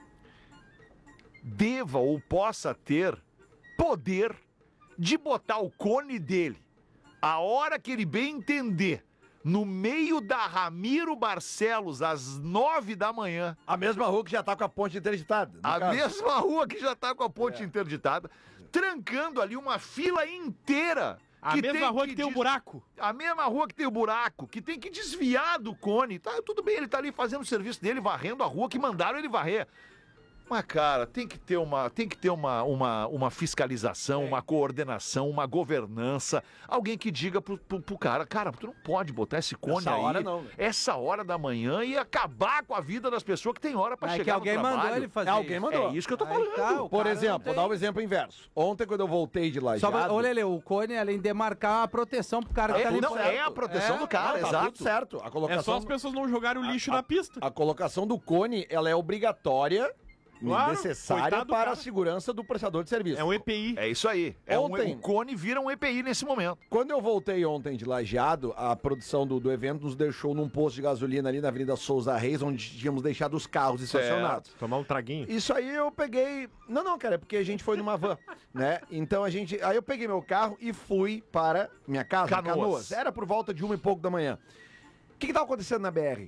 Speaker 2: deva ou possa ter poder de botar o cone dele, a hora que ele bem entender, no meio da Ramiro Barcelos, às nove da manhã,
Speaker 3: A mesma rua que já tá com a ponte interditada. no
Speaker 2: a
Speaker 3: caso.
Speaker 2: mesma rua que já tá com a ponte interditada, trancando ali uma fila inteira.
Speaker 1: A mesma rua que tem o
Speaker 2: des-
Speaker 1: buraco.
Speaker 2: A mesma rua que tem o buraco, que tem que desviar do cone. Tá, tudo bem, ele tá ali fazendo o serviço dele, varrendo a rua que mandaram ele varrer. Mas, cara, tem que ter uma, tem que ter uma, uma, uma fiscalização, uma coordenação, uma governança. Alguém que diga pro, pro, pro cara, cara, tu não pode botar esse cone
Speaker 3: Essa
Speaker 2: aí,
Speaker 3: hora não, né?
Speaker 2: essa hora da manhã e acabar com a vida das pessoas que tem hora pra
Speaker 4: É
Speaker 2: chegar
Speaker 4: que alguém
Speaker 2: no trabalho.
Speaker 4: mandou ele fazer
Speaker 3: É, alguém
Speaker 4: isso.
Speaker 3: mandou.
Speaker 2: É isso que eu tô
Speaker 4: Aí
Speaker 2: falando.
Speaker 4: tá, o
Speaker 3: Por
Speaker 4: cara
Speaker 3: exemplo,
Speaker 4: não
Speaker 3: vou
Speaker 4: tem-
Speaker 3: dar um exemplo inverso. Ontem, quando eu voltei de
Speaker 4: Só
Speaker 3: Lajeado...
Speaker 4: pra, ô, Lele, o cone, além de demarcar a proteção pro cara que
Speaker 2: É,
Speaker 4: tá ali
Speaker 2: não, é a proteção do cara,
Speaker 3: Não, tá
Speaker 2: exato.
Speaker 3: tudo certo. A
Speaker 1: É
Speaker 3: colocação,
Speaker 1: só as pessoas não jogarem o lixo
Speaker 3: a-
Speaker 1: na pista.
Speaker 3: a colocação do cone, ela é obrigatória e
Speaker 1: Claro,
Speaker 3: necessária
Speaker 1: coitado do
Speaker 3: para
Speaker 1: cara.
Speaker 3: a segurança do prestador de serviço.
Speaker 1: É um E P I.
Speaker 2: É isso aí. É um,
Speaker 3: Ontem-
Speaker 2: o cone vira um E P I nesse momento.
Speaker 3: Quando eu voltei ontem de Lajeado, a produção do, do evento nos deixou num posto de gasolina ali na Avenida Souza Reis, onde tínhamos deixado os carros estacionados.
Speaker 1: Tomar um traguinho.
Speaker 3: Isso aí eu peguei. Não, não, cara, é porque a gente foi numa van, né? Então a gente. Aí eu peguei meu carro e fui para minha casa,
Speaker 2: Canoas.
Speaker 3: Canoas. Era por volta de uma e pouco da manhã. O que, que tava acontecendo na B R?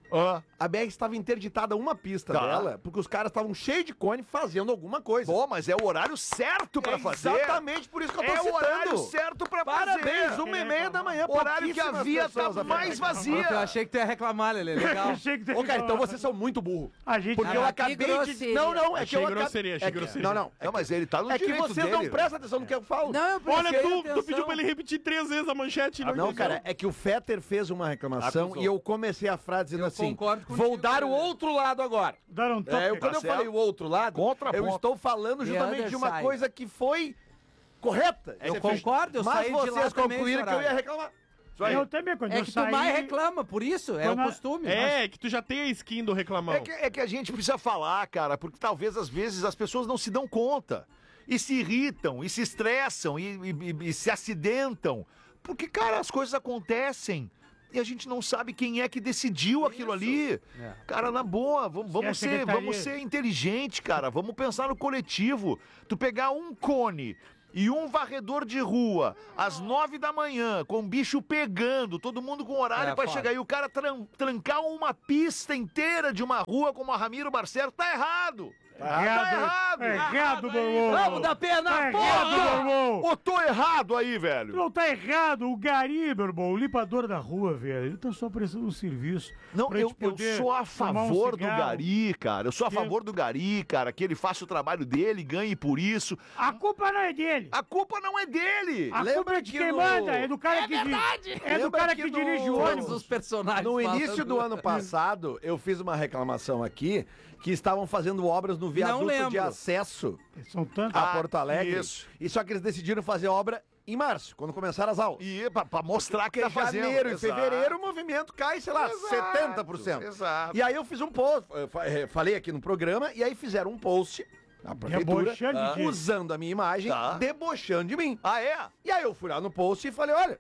Speaker 3: A B R estava interditada uma pista
Speaker 2: Tá.
Speaker 3: dela, porque os caras estavam cheios de cone fazendo alguma coisa.
Speaker 2: Bom, mas é o horário certo pra
Speaker 3: É
Speaker 2: fazer.
Speaker 3: exatamente por isso que eu tô
Speaker 2: É o
Speaker 3: citando.
Speaker 2: horário certo pra
Speaker 3: Parabéns,
Speaker 2: fazer.
Speaker 3: uma e meia da manhã,
Speaker 2: O horário que a
Speaker 3: pouquíssimas
Speaker 2: via
Speaker 3: pessoas
Speaker 2: tá
Speaker 3: a
Speaker 2: mais
Speaker 3: pegar.
Speaker 2: vazia.
Speaker 4: Eu achei que tu ia reclamar, Lele. Legal.
Speaker 5: Achei que
Speaker 3: Ô, cara, então vocês são muito burro.
Speaker 5: A gente
Speaker 3: Porque
Speaker 4: Ah,
Speaker 3: eu
Speaker 4: que
Speaker 3: acabei de.
Speaker 4: grosseria.
Speaker 3: Não, não, é
Speaker 1: Achei
Speaker 3: que eu acabei.
Speaker 1: grosseria, achei
Speaker 3: é que-
Speaker 1: grosseria.
Speaker 3: Não, não.
Speaker 2: Não, mas ele tá no
Speaker 3: É que
Speaker 2: direito
Speaker 3: vocês
Speaker 2: dele.
Speaker 3: não prestam atenção no que eu falo.
Speaker 4: Não, eu
Speaker 1: Olha,
Speaker 4: prestei
Speaker 1: tu,
Speaker 4: atenção.
Speaker 1: tu pediu pra ele repetir três vezes a manchete. e
Speaker 3: Não,
Speaker 1: entendeu.
Speaker 3: cara, é que o Fetter fez uma reclamação
Speaker 6: Acusou.
Speaker 3: e eu comecei a frase dizendo
Speaker 4: Eu
Speaker 3: assim:
Speaker 4: concordo
Speaker 3: vou
Speaker 4: contigo,
Speaker 3: dar o
Speaker 4: Lelê.
Speaker 3: outro lado agora.
Speaker 5: Deram um toque.
Speaker 3: É, eu, quando
Speaker 2: Tá
Speaker 3: eu
Speaker 2: certo.
Speaker 3: falei o outro lado,
Speaker 2: Contraponto.
Speaker 3: eu estou falando
Speaker 4: E
Speaker 3: justamente de uma
Speaker 4: Anderson.
Speaker 3: coisa que foi correta.
Speaker 4: Eu
Speaker 3: Você fez-
Speaker 4: concordo, eu
Speaker 3: Mas
Speaker 4: saí de lá
Speaker 3: vocês
Speaker 4: também
Speaker 3: concluíram
Speaker 4: esse
Speaker 3: que eu ia
Speaker 4: horário.
Speaker 3: reclamar. Isso aí.
Speaker 5: Eu também, quando
Speaker 4: É
Speaker 5: eu
Speaker 4: que tu
Speaker 5: saí...
Speaker 4: mais reclama, por isso, é o
Speaker 5: Quando a-
Speaker 4: costume.
Speaker 1: É, que tu já tem a skin do reclamão.
Speaker 2: É que, é que a gente precisa falar, cara, porque talvez às vezes as pessoas não se dão conta. E se irritam, e se estressam, e, e- e- e se acidentam. Porque, cara, as coisas acontecem. E a gente não sabe quem é que decidiu aquilo ali.
Speaker 4: É.
Speaker 2: Cara, na boa, vamos,
Speaker 5: Se é
Speaker 2: vamos, ser,
Speaker 5: secretaria.
Speaker 2: vamos ser inteligente, cara. Vamos pensar no coletivo. Tu pegar um cone e um varredor de rua às nove da manhã, com o bicho pegando, todo mundo com horário
Speaker 4: É,
Speaker 2: pra
Speaker 4: foda.
Speaker 2: chegar e o cara tran- trancar uma pista inteira de uma rua como a Ramiro Barcelos, tá errado. Tá errado.
Speaker 5: Tá errado, meu irmão.
Speaker 4: Vamos dar pena,
Speaker 5: Tá
Speaker 4: porra!
Speaker 5: errado, meu irmão.
Speaker 2: Ou tô errado aí,
Speaker 5: Tu
Speaker 2: velho?
Speaker 5: não tá errado, o Gari, meu irmão, o limpador da rua, velho, ele tá só prestando um serviço.
Speaker 2: Não,
Speaker 5: pra
Speaker 2: eu,
Speaker 5: gente
Speaker 2: eu
Speaker 5: poder
Speaker 2: sou a
Speaker 5: fumar um
Speaker 2: favor do
Speaker 5: cigarro.
Speaker 2: Gari, cara. Eu sou a
Speaker 5: Que-
Speaker 2: favor do Gari, cara, que ele faça o trabalho dele, ganhe por isso.
Speaker 5: A culpa não é dele.
Speaker 2: A culpa não é dele.
Speaker 5: A
Speaker 3: Lembra
Speaker 5: culpa é de
Speaker 3: que
Speaker 5: quem
Speaker 3: no-
Speaker 5: manda, é do cara que
Speaker 4: verdade.
Speaker 5: di- É do
Speaker 3: Lembra
Speaker 5: cara
Speaker 3: que
Speaker 5: que,
Speaker 3: no-
Speaker 5: dirige o
Speaker 3: Todos
Speaker 4: Todos
Speaker 5: ônibus.
Speaker 4: os personagens.
Speaker 3: No
Speaker 4: falando.
Speaker 3: início do ano passado, eu fiz uma reclamação aqui que estavam fazendo obras no viaduto
Speaker 4: lembro.
Speaker 3: de acesso
Speaker 5: São tantos.
Speaker 3: a
Speaker 2: Ah,
Speaker 3: Porto Alegre.
Speaker 2: isso.
Speaker 3: E só que eles decidiram fazer obra em março, quando começaram as aulas.
Speaker 2: E pra, pra mostrar que
Speaker 3: Porque
Speaker 2: tá
Speaker 3: em
Speaker 2: fazendo.
Speaker 3: janeiro e
Speaker 2: Exato.
Speaker 3: fevereiro o movimento cai, sei lá,
Speaker 2: Exato,
Speaker 3: setenta por cento.
Speaker 2: Exato.
Speaker 3: E aí eu fiz um post, eu fa- eh, falei aqui no programa, e aí fizeram um post na prefeitura,
Speaker 5: Debochando de ti.
Speaker 3: usando a minha imagem,
Speaker 2: Tá.
Speaker 3: debochando de mim.
Speaker 2: Ah, é?
Speaker 3: E aí eu fui lá no post e falei, olha,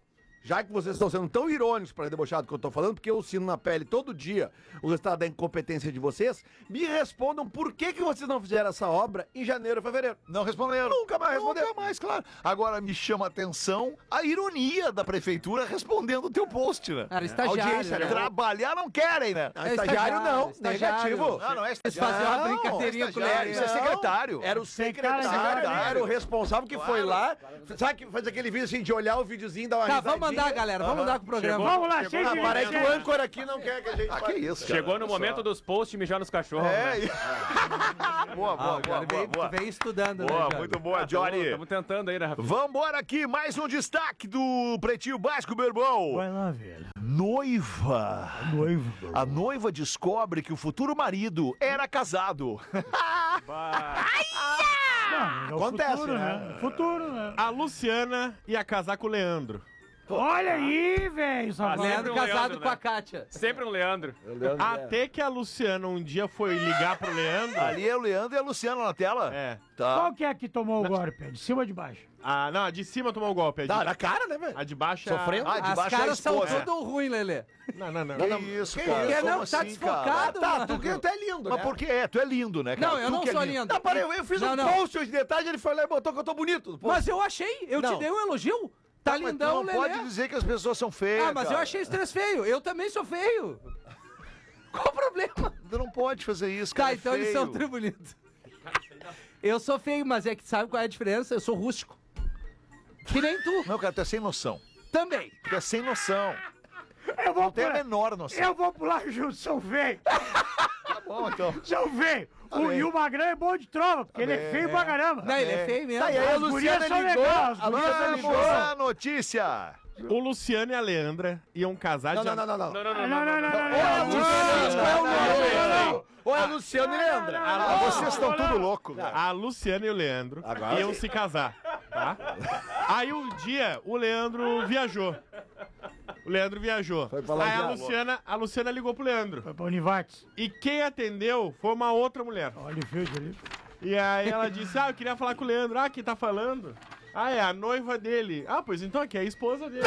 Speaker 3: já que vocês estão sendo tão irônicos para debochar do que eu tô falando, porque eu sino na pele todo dia o resultado da incompetência de vocês, me respondam por que, que vocês não fizeram essa obra em janeiro ou fevereiro.
Speaker 2: Não responderam.
Speaker 3: Nunca mais responderam.
Speaker 2: Nunca mais, claro. Agora me chama a atenção a ironia da prefeitura respondendo o teu post, né?
Speaker 4: Cara, estagiário,
Speaker 3: Audiência,
Speaker 4: né?
Speaker 2: Trabalhar não querem, né?
Speaker 3: Ah,
Speaker 4: É
Speaker 3: estagiário não,
Speaker 4: estagiário.
Speaker 3: negativo.
Speaker 2: Não, não é
Speaker 4: Eles
Speaker 2: estagiário.
Speaker 4: faziam uma
Speaker 3: Não,
Speaker 4: brincadeirinha com
Speaker 2: estagiário,
Speaker 4: ele.
Speaker 2: isso é secretário.
Speaker 3: Era o
Speaker 5: cara,
Speaker 3: secretário,
Speaker 2: secretário.
Speaker 3: era o responsável que foi lá. Sabe que faz aquele vídeo assim de olhar o videozinho e dar uma
Speaker 4: Tá,
Speaker 3: risadinha?
Speaker 4: vamos mandar, galera. Vamos mandar com o programa.
Speaker 6: Chegou.
Speaker 5: Vamos lá,
Speaker 6: Chegou
Speaker 5: cheio
Speaker 6: na
Speaker 5: de
Speaker 3: Ah, parece que o
Speaker 5: gente.
Speaker 3: âncora aqui não quer que a gente
Speaker 2: Ah, que isso, cara.
Speaker 6: Chegou no
Speaker 2: Olha
Speaker 6: momento
Speaker 2: só.
Speaker 6: dos posts mijar nos cachorros.
Speaker 2: É.
Speaker 6: né?
Speaker 2: Boa, boa,
Speaker 4: Ah,
Speaker 2: boa,
Speaker 4: cara,
Speaker 2: boa,
Speaker 4: vem,
Speaker 2: boa.
Speaker 4: vem estudando,
Speaker 2: Boa,
Speaker 4: né, Johnny?
Speaker 2: muito boa,
Speaker 6: Ah,
Speaker 2: Johnny.
Speaker 6: Estamos tentando aí, né, Rafa?
Speaker 2: Vambora aqui, mais um destaque do Pretinho Básico, meu irmão.
Speaker 5: Vai lá, velho.
Speaker 2: Noiva.
Speaker 5: Noivo.
Speaker 2: A noiva descobre que o futuro marido era casado.
Speaker 5: Não, é o
Speaker 3: Acontece,
Speaker 5: futuro,
Speaker 3: né?
Speaker 5: né? Futuro, né?
Speaker 1: A Luciana ia casar com o Leandro.
Speaker 5: Olha aí, velho. Só
Speaker 6: Ah,
Speaker 5: vai.
Speaker 6: sempre
Speaker 4: Leandro
Speaker 6: o
Speaker 4: casado
Speaker 6: Leandro,
Speaker 4: com a
Speaker 6: né?
Speaker 4: Kátia.
Speaker 6: Sempre um Leandro.
Speaker 1: Até que a Luciana um dia foi ligar pro Leandro.
Speaker 2: Ali é o Leandro e a Luciana na tela.
Speaker 1: É.
Speaker 2: Tá.
Speaker 5: Qual que é que tomou o golpe? De cima ou de baixo?
Speaker 1: A, não, a de cima tomou o golpe. A de,
Speaker 3: Tá na cara, né, velho?
Speaker 1: a de baixo é a-
Speaker 3: Sofrendo?
Speaker 2: Ah, de
Speaker 4: As
Speaker 2: baixo é a
Speaker 4: caras são
Speaker 2: esposa.
Speaker 4: tudo ruim, Lelê.
Speaker 1: Não, não, não.
Speaker 2: Que isso, cara?
Speaker 4: Porque
Speaker 2: Como
Speaker 4: não, tá
Speaker 2: assim, cara?
Speaker 4: desfocado.
Speaker 3: Tá,
Speaker 4: mano.
Speaker 3: tu, tu é lindo,
Speaker 2: Mas
Speaker 3: né?
Speaker 2: por que é? Tu é lindo, né, cara?
Speaker 4: Não, eu
Speaker 2: Tu
Speaker 4: não
Speaker 2: que é
Speaker 4: sou lindo.
Speaker 3: Não, peraí, eu fiz
Speaker 4: Não,
Speaker 3: um
Speaker 4: não.
Speaker 3: post hoje de tarde, ele foi lá e botou que eu tô bonito. no post.
Speaker 4: Mas eu achei, eu
Speaker 3: Não.
Speaker 4: te dei um elogio. Tá
Speaker 2: Mas tu
Speaker 4: lindão,
Speaker 2: não pode
Speaker 4: Lelê.
Speaker 2: dizer que as pessoas são feias,
Speaker 4: Ah, mas eu
Speaker 2: cara.
Speaker 4: achei os três feio. Eu também sou feio. Qual o problema?
Speaker 2: Tu não pode fazer isso,
Speaker 4: Tá,
Speaker 2: cara. é
Speaker 4: então eles
Speaker 2: feio.
Speaker 4: são tri bonitos. Eu sou feio, mas é que sabe qual é a diferença? Eu sou rústico. Que nem tu.
Speaker 2: Não, cara, tu é sem noção.
Speaker 4: Também.
Speaker 2: Tu é sem noção.
Speaker 5: Eu vou
Speaker 2: Tu tem a
Speaker 5: pular.
Speaker 2: menor noção.
Speaker 5: Eu vou pular junto, sou feio.
Speaker 2: Tá bom, então.
Speaker 5: Sou feio. O,
Speaker 2: bem.
Speaker 5: e o Magrão é bom de trova, porque ele é
Speaker 2: bem,
Speaker 5: feio
Speaker 2: é.
Speaker 5: pra caramba.
Speaker 4: Não, ele é feio mesmo.
Speaker 3: Tá, e aí a
Speaker 5: As gurias
Speaker 3: Luciana
Speaker 5: são
Speaker 3: ligou.
Speaker 5: legais,
Speaker 3: A
Speaker 5: as gurias
Speaker 3: Luciana
Speaker 2: Vamos
Speaker 3: ligou.
Speaker 2: à notícia.
Speaker 1: O Luciano e a Leandra iam casar
Speaker 3: Não,
Speaker 1: de
Speaker 3: não, não, não, não.
Speaker 6: Não, não,
Speaker 5: Não,
Speaker 6: não,
Speaker 5: não, não, não,
Speaker 3: Ou é
Speaker 5: não.
Speaker 3: Luciano, ou é o
Speaker 2: não, não,
Speaker 3: Leandro. Ou é Luciano e Leandra.
Speaker 2: Ah, vocês estão tudo louco, cara.
Speaker 1: A Luciana e o Leandro
Speaker 3: Agora
Speaker 1: iam se casar, tá? Aí um dia o Leandro viajou. O Leandro viajou.
Speaker 3: Foi pra lá
Speaker 1: Aí
Speaker 3: de
Speaker 1: a
Speaker 3: água.
Speaker 1: Luciana, a Luciana ligou pro Leandro.
Speaker 5: Foi pra Univates.
Speaker 1: E quem atendeu foi uma outra mulher.
Speaker 5: Olha o filtro ali.
Speaker 1: E aí ela disse: Ah, eu queria falar com o Leandro. Ah, quem tá falando? Ah, é a noiva dele. Ah, pois então aqui é a esposa dele.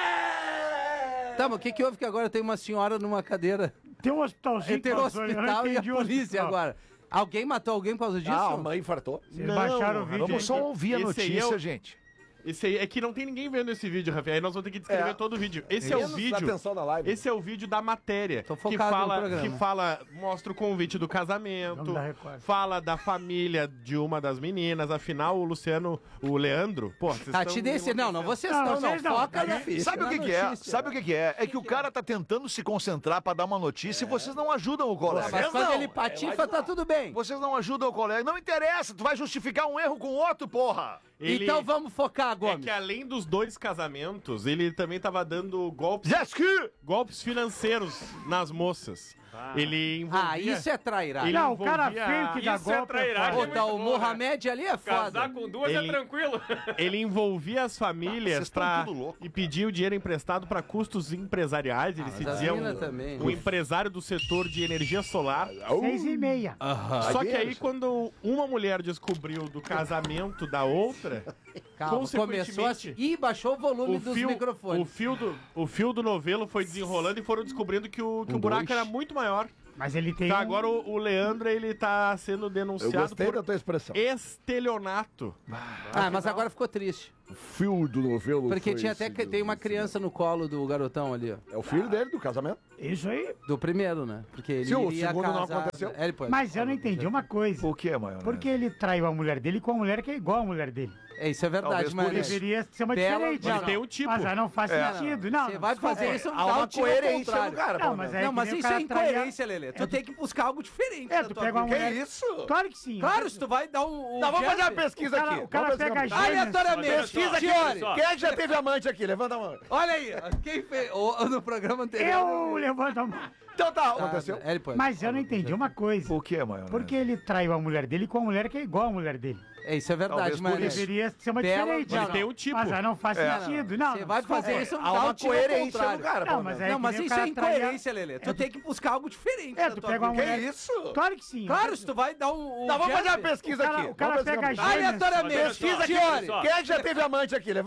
Speaker 4: Tá, mas o que que houve que agora tem uma senhora numa cadeira?
Speaker 5: Tem um hospitalzinho.
Speaker 4: Tem o
Speaker 5: passou, eu não
Speaker 4: hospital e a
Speaker 5: entendi o
Speaker 4: polícia
Speaker 5: hospital.
Speaker 4: agora. Alguém matou alguém por causa disso?
Speaker 3: Ah, a mãe infartou.
Speaker 5: Vocês
Speaker 1: Não,
Speaker 5: baixaram o vídeo.
Speaker 2: Vamos só ouvir a
Speaker 1: Esse aí
Speaker 2: notícia,
Speaker 1: é o-
Speaker 2: gente.
Speaker 1: Esse aí, é que não tem ninguém vendo esse vídeo, Rafael. Aí nós vamos ter que descrever
Speaker 3: É.
Speaker 1: todo o vídeo. Esse é o
Speaker 3: Menos
Speaker 1: vídeo.
Speaker 3: atenção na live.
Speaker 1: Esse é o vídeo da matéria.
Speaker 4: Tô
Speaker 1: que
Speaker 4: focado no
Speaker 1: fala,
Speaker 4: programa.
Speaker 1: que fala, mostra o convite do casamento,
Speaker 5: Vamos dar Record.
Speaker 1: fala da família de uma das meninas. Afinal, o Luciano, o Leandro, pô, vocês
Speaker 4: Tá,
Speaker 1: estão
Speaker 4: te desse. Não, não, vocês
Speaker 5: Não,
Speaker 4: estão, não.
Speaker 5: vocês não.
Speaker 4: Foca
Speaker 5: É
Speaker 4: na
Speaker 5: difícil.
Speaker 2: Sabe o
Speaker 4: na
Speaker 2: que, que é?
Speaker 4: notícia.
Speaker 2: Sabe o que, que é? É que o cara tá tentando se concentrar pra dar uma notícia e vocês não ajudam o colega.
Speaker 4: Ah, mas quando ele patifa, tá tudo bem.
Speaker 2: Vocês não ajudam o colega. Não interessa, tu vai justificar um erro com o outro, porra.
Speaker 1: Ele-
Speaker 4: Então vamos focar,
Speaker 1: É
Speaker 4: Gomes.
Speaker 1: que além dos dois casamentos, ele também tava dando golpes,
Speaker 2: Jesky!
Speaker 1: golpes financeiros nas moças. Ele envolvia...
Speaker 4: Ah, isso é trairagem.
Speaker 1: Ele
Speaker 5: Não, o cara
Speaker 1: envolvia-
Speaker 5: feio que dá
Speaker 6: Isso é
Speaker 5: golpe é
Speaker 6: trairagem.
Speaker 4: Pô,
Speaker 5: foda.
Speaker 4: tá, o
Speaker 6: muito bom,
Speaker 4: Mohamed ali é foda.
Speaker 6: Casar com duas
Speaker 1: Ele-
Speaker 6: é tranquilo.
Speaker 1: Ele envolvia as
Speaker 2: Vocês
Speaker 1: famílias
Speaker 2: estão
Speaker 1: pra,
Speaker 2: tudo louco.
Speaker 1: e pedia o dinheiro emprestado para custos empresariais. Ele
Speaker 4: Ah,
Speaker 1: se
Speaker 4: mas as
Speaker 1: dizia
Speaker 4: mina
Speaker 1: um,
Speaker 4: também.
Speaker 1: um empresário do setor de energia solar.
Speaker 5: Seis e meia.
Speaker 1: Só que aí, quando uma mulher descobriu do casamento da outra,
Speaker 4: Calma, começou a...
Speaker 1: consequentemente,
Speaker 4: Ih, baixou o volume
Speaker 1: o
Speaker 4: dos
Speaker 1: fio, o,
Speaker 4: microfones.
Speaker 1: fio do, o fio do novelo foi desenrolando e foram descobrindo que o, que o buraco era muito maior.
Speaker 5: Mas ele tem.
Speaker 1: Tá,
Speaker 5: um-
Speaker 1: agora o, o Leandro, ele tá sendo
Speaker 3: Eu
Speaker 1: denunciado
Speaker 3: gostei
Speaker 1: por
Speaker 3: da tua expressão.
Speaker 1: estelionato.
Speaker 4: Ah, mas agora ficou triste.
Speaker 3: O fio do novelo
Speaker 4: Porque
Speaker 3: foi
Speaker 4: tinha até
Speaker 3: esse
Speaker 4: que
Speaker 3: do-
Speaker 4: tem uma criança no colo do garotão ali, ó.
Speaker 3: É o filho dele, do casamento.
Speaker 5: Isso aí.
Speaker 4: Do primeiro, né? Porque ele
Speaker 3: Sim, o
Speaker 4: iria
Speaker 3: segundo não
Speaker 4: casar...
Speaker 3: aconteceu.
Speaker 4: É, ele pode-
Speaker 5: Mas eu não entendi uma coisa.
Speaker 2: O que é, maior?
Speaker 5: Por que ele traiu a mulher dele com a mulher que é igual a mulher dele?
Speaker 4: É, isso é verdade,
Speaker 2: Talvez
Speaker 4: mas...
Speaker 2: por isso.
Speaker 5: Deveria ser uma
Speaker 4: Bela-
Speaker 5: diferente.
Speaker 4: Não,
Speaker 1: Ele tem um tipo.
Speaker 5: Mas aí não faz
Speaker 2: É.
Speaker 5: sentido. Não,
Speaker 4: Você
Speaker 5: não,
Speaker 4: vai
Speaker 5: desculpa.
Speaker 4: fazer isso,
Speaker 3: Há
Speaker 4: dá
Speaker 3: uma
Speaker 4: um tiro ao
Speaker 3: coerência
Speaker 4: contrário.
Speaker 3: no cara.
Speaker 5: Não,
Speaker 3: pelo
Speaker 5: mas
Speaker 3: menos.
Speaker 5: é
Speaker 4: Não,
Speaker 5: que
Speaker 4: mas
Speaker 5: nem o
Speaker 4: isso é
Speaker 5: cara trair a-
Speaker 4: incoerência, Lelê. Tu tem que buscar algo diferente
Speaker 5: É,
Speaker 4: na
Speaker 5: tu
Speaker 4: tua
Speaker 5: pega uma
Speaker 4: vida.
Speaker 5: mulher-
Speaker 3: Que isso?
Speaker 5: Claro que sim.
Speaker 4: Claro, se tu vai dar um... um
Speaker 3: Não, vamos fazer uma
Speaker 4: jab-
Speaker 3: pesquisa
Speaker 5: O cara-
Speaker 3: aqui.
Speaker 5: o cara
Speaker 3: Vamos fazer
Speaker 5: pega
Speaker 3: uma
Speaker 5: a
Speaker 3: pesquisa.
Speaker 5: gêmea-
Speaker 4: Aleatoriamente,
Speaker 6: Pesquisa aqui,
Speaker 4: Fiore,
Speaker 6: só.
Speaker 3: Quem é que já teve amante aqui? Levanta a mão.
Speaker 4: olha aí, ó, quem fez... o- no programa anterior...
Speaker 5: Eu levanto a mão.
Speaker 3: Então tá,
Speaker 4: Ah,
Speaker 3: aconteceu.
Speaker 4: ele pode.
Speaker 5: Mas eu não entendi uma coisa.
Speaker 2: O que é, maior?
Speaker 5: Por que ele traiu a mulher dele com a mulher que é igual a mulher dele?
Speaker 4: É, isso é verdade,
Speaker 2: Talvez
Speaker 4: mas...
Speaker 2: por isso.
Speaker 5: Deveria ser uma
Speaker 4: Bela-
Speaker 5: diferente.
Speaker 4: Não,
Speaker 1: Ele tem um tipo.
Speaker 5: Mas aí não faz
Speaker 2: É.
Speaker 5: sentido. Não,
Speaker 4: Você
Speaker 5: não,
Speaker 4: vai
Speaker 5: desculpa.
Speaker 4: fazer isso,
Speaker 3: Há
Speaker 4: dá
Speaker 3: uma
Speaker 4: um tiro ao
Speaker 3: coerência
Speaker 4: contrário.
Speaker 3: no cara.
Speaker 5: Não,
Speaker 3: pelo
Speaker 5: mas
Speaker 3: menos.
Speaker 5: é
Speaker 4: Não,
Speaker 5: que
Speaker 4: mas
Speaker 5: nem o
Speaker 4: isso é
Speaker 5: cara trair a-
Speaker 4: incoerência, Lelê. Tu
Speaker 5: É,
Speaker 4: tem que buscar algo diferente
Speaker 5: É,
Speaker 4: na
Speaker 5: tu
Speaker 4: tua
Speaker 5: pega uma
Speaker 4: vida.
Speaker 5: mulher...
Speaker 3: Que isso?
Speaker 5: Claro que sim.
Speaker 4: Claro, se tu vai dar um... um
Speaker 3: Não, vamos fazer uma
Speaker 4: jab-
Speaker 3: pesquisa
Speaker 5: O cara-
Speaker 3: aqui.
Speaker 5: o cara
Speaker 3: Vamos fazer
Speaker 5: pega
Speaker 3: uma
Speaker 5: a
Speaker 3: pesquisa.
Speaker 5: gêmea-
Speaker 4: Aleatoriamente,
Speaker 6: Pesquisa aqui,
Speaker 4: Fiore,
Speaker 6: só.
Speaker 3: Quem é que já teve amante aqui? Levanta